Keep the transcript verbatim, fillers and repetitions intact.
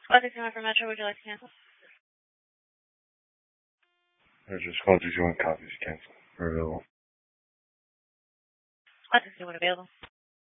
one six one for Metro, would you like to cancel? I just called you. You want copies canceled or available? one six one available.